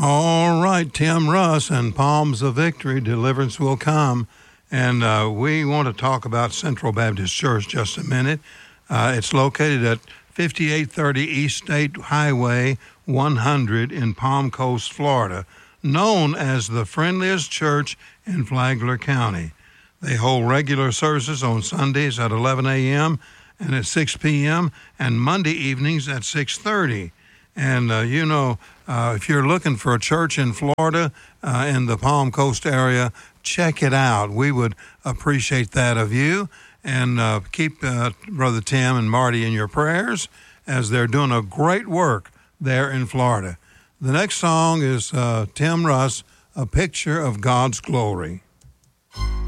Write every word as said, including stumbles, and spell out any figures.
All right, Tim Russ and Palms of Victory, Deliverance Will Come. And uh, we want to talk about Central Baptist Church just a minute. Uh, it's located at fifty-eight thirty East State Highway one hundred in Palm Coast, Florida, known as the friendliest church in Flagler County. They hold regular services on Sundays at eleven a.m. and at six p.m. and Monday evenings at six thirty. And, uh, you know, uh, if you're looking for a church in Florida, uh, in the Palm Coast area, check it out. We would appreciate that of you. And uh, keep uh, Brother Tim and Marty in your prayers as they're doing a great work there in Florida. The next song is uh, Tim Russ, A Picture of God's Glory.